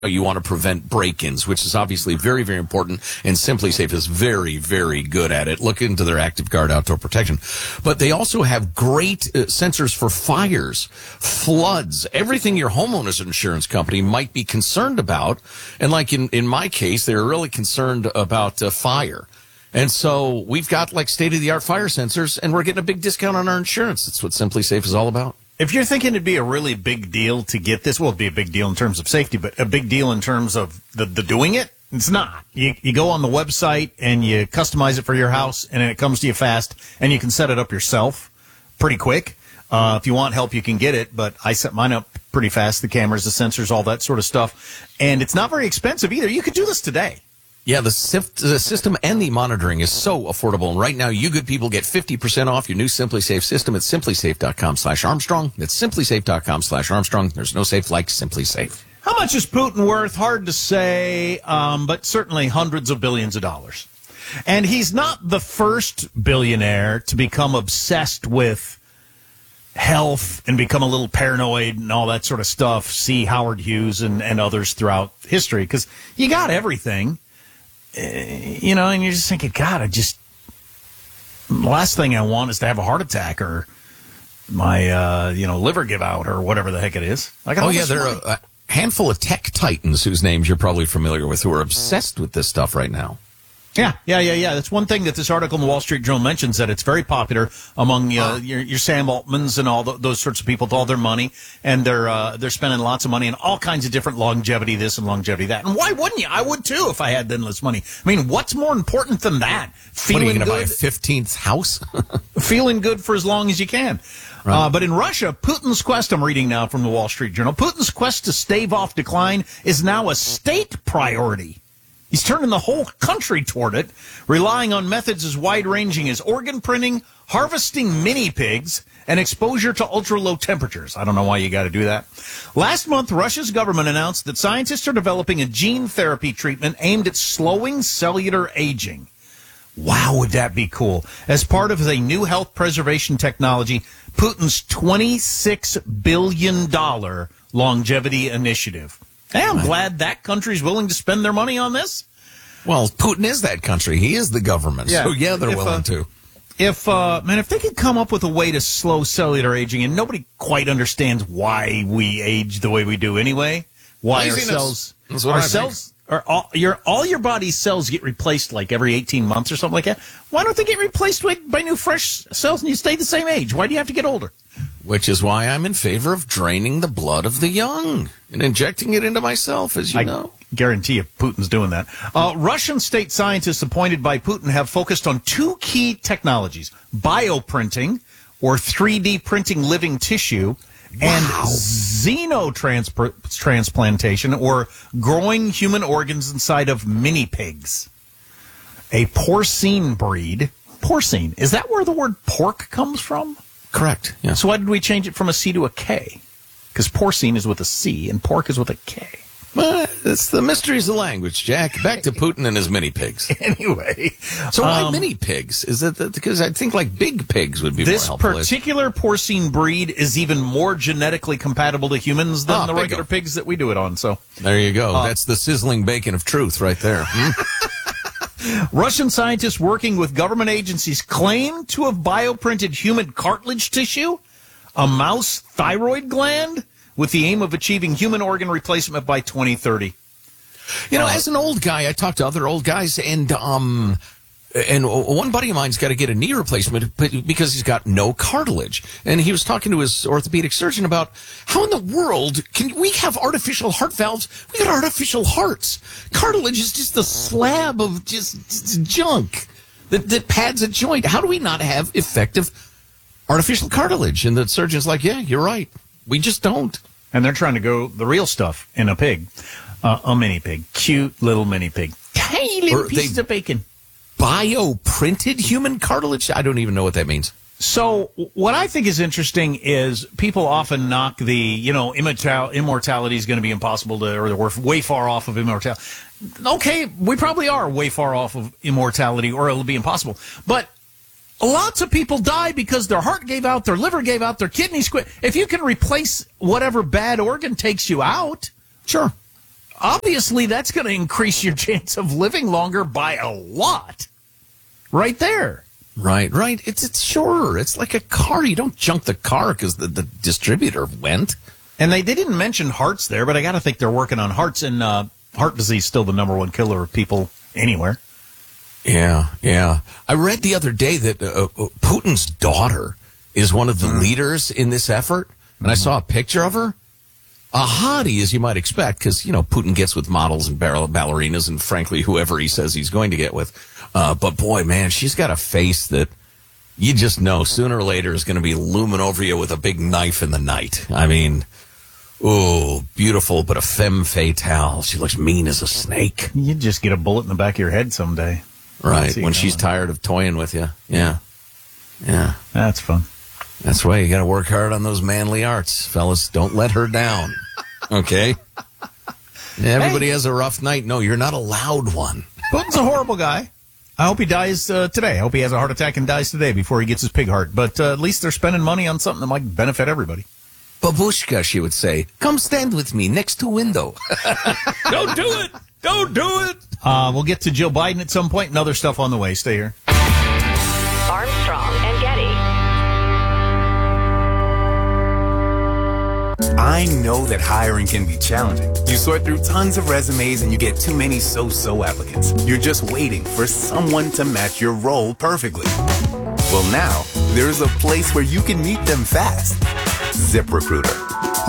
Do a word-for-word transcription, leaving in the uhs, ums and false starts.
You want to prevent break-ins, which is obviously very, very important, and SimpliSafe is very, very good at it. Look into their ActiveGuard outdoor protection. But they also have great uh, sensors for fires, floods, everything your homeowner's insurance company might be concerned about. And like in, in my case, they're really concerned about uh, fire. And so we've got like state-of-the-art fire sensors, and we're getting a big discount on our insurance. That's what SimpliSafe is all about. If you're thinking it'd be a really big deal to get this, well, it'd be a big deal in terms of safety, but a big deal in terms of the, the doing it, it's not. You, you go on the website and you customize it for your house, and it comes to you fast, and you can set it up yourself pretty quick. Uh, if you want help, you can get it, but I set mine up pretty fast, the cameras, the sensors, all that sort of stuff. And it's not very expensive either. You could do this today. Yeah, the, sif- the system and the monitoring is so affordable. And right now, you good people get fifty percent off your new SimpliSafe system at SimpliSafe.com slash Armstrong. That's SimpliSafe.com slash Armstrong. There's no safe like SimpliSafe. How much is Putin worth? Hard to say, um, but certainly hundreds of billions of dollars. And he's not the first billionaire to become obsessed with health and become a little paranoid and all that sort of stuff. See Howard Hughes and, and others throughout history, because you got everything. Uh, you know, and you're just thinking, God, I just, the last thing I want is to have a heart attack or my, uh, you know, liver give out or whatever the heck it is. I got oh, yeah, there are a, a handful of tech titans whose names you're probably familiar with who are obsessed with this stuff right now. Yeah, yeah, yeah, yeah. That's one thing that this article in the Wall Street Journal mentions, that it's very popular among uh, your, your Sam Altmans and all the, those sorts of people with all their money, and they're uh, they're spending lots of money on all kinds of different longevity this and longevity that. And why wouldn't you? I would too if I had endless money. I mean, what's more important than that? Feeling what are you going to buy a good, fifteenth house? feeling good for as long as you can. Right. Uh, but in Russia, Putin's quest, I'm reading now from the Wall Street Journal, Putin's quest to stave off decline is now a state priority. He's turning the whole country toward it, relying on methods as wide-ranging as organ printing, harvesting mini-pigs, and exposure to ultra-low temperatures. I don't know why you got to do that. Last month, Russia's government announced that scientists are developing a gene therapy treatment aimed at slowing cellular aging. Wow, would that be cool? As part of a new health preservation technology, Putin's twenty-six billion dollars longevity initiative. Hey, I'm glad that country's willing to spend their money on this. Well, Putin is that country. He is the government. Yeah. So, yeah, they're if, willing uh, to. If, uh, man, if they could come up with a way to slow cellular aging, and nobody quite understands why we age the way we do anyway, why our cells, our cells, or all your, all your body's cells get replaced like every eighteen months or something like that. Why don't they get replaced by, by new fresh cells and you stay the same age? Why do you have to get older? Which is why I'm in favor of draining the blood of the young and injecting it into myself, as you I know. Guarantee you Putin's doing that. Uh, Russian state scientists appointed by Putin have focused on two key technologies, bioprinting, or three D printing living tissue, and wow. xenotransplantation, or growing human organs inside of mini pigs. A porcine breed. Porcine. Is that where the word pork comes from? Correct. Yeah. So why did we change it from a C to a K? Because porcine is with a C and pork is with a K. Well, it's the mysteries of language, Jack. Back to Putin and his mini pigs. Anyway. So why um, mini pigs? Is it because I think like big pigs would be this more helpful. This particular porcine breed is even more genetically compatible to humans than oh, the regular bigger. pigs that we do it on. So there you go. Uh, That's the sizzling bacon of truth right there. Hmm? Russian scientists working with government agencies claim to have bioprinted human cartilage tissue, a mouse thyroid gland, with the aim of achieving human organ replacement by twenty thirty. You know, uh, as an old guy, I talk to other old guys, and um, and one buddy of mine's got to get a knee replacement because he's got no cartilage. And he was talking to his orthopedic surgeon about how in the world can we have artificial heart valves? We got artificial hearts. Cartilage is just a slab of just, just junk that, that pads a joint. How do we not have effective artificial cartilage? And the surgeon's like, yeah, you're right. We just don't. And they're trying to go the real stuff in a pig, uh, a mini pig, cute little mini pig, tiny little or pieces of bacon. Bioprinted human cartilage? I don't even know what that means. So what I think is interesting is people often knock the, you know, immortal- immortality is going to be impossible to, or we're way far off of immortality. Okay, we probably are way far off of immortality, or it'll be impossible. But lots of people die because their heart gave out, their liver gave out, their kidneys quit. If you can replace whatever bad organ takes you out, sure. obviously that's going to increase your chance of living longer by a lot. Right there. Right, right. It's it's sure. It's like a car. You don't junk the car because the, the distributor went. And they, they didn't mention hearts there, but I got to think they're working on hearts, and uh, heart disease is still the number one killer of people anywhere. Yeah, yeah. I read the other day that uh, Putin's daughter is one of the mm. leaders in this effort, and mm-hmm. I saw a picture of her. A hottie, as you might expect, because, you know, Putin gets with models and barrel ballerinas and, frankly, whoever he says he's going to get with. Uh, but, boy, man, she's got a face that you just know sooner or later is going to be looming over you with a big knife in the night. I mean, oh, beautiful, but a femme fatale. She looks mean as a snake. You'd just get a bullet in the back of your head someday. Right, when she's tired of toying with you. Yeah. Yeah. That's fun. That's why you got to work hard on those manly arts, fellas. Don't let her down. Okay? Everybody hey. has a rough night. No, you're not allowed one. Putin's a horrible guy. I hope he dies uh, today. I hope he has a heart attack and dies today before he gets his pig heart. But uh, at least they're spending money on something that might benefit everybody. Babushka, she would say, come stand with me next to window. Don't do it. Don't do it. Uh, we'll get to Joe Biden at some point and other stuff on the way. Stay here. Armstrong and Getty. I know that hiring can be challenging. You sort through tons of resumes and you get too many so-so applicants. You're just waiting for someone to match your role perfectly. Well, now, there's a place where you can meet them fast. ZipRecruiter.